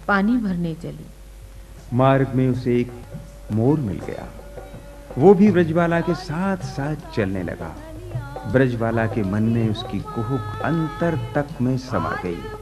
पानी भरने चली। मार्ग में उसे एक मोर मिल गया। वो भी ब्रजबाला के साथ-साथ चलने लगा। ब्रजबाला के मन में उसकी कुहुक अंतर तक में समा गई।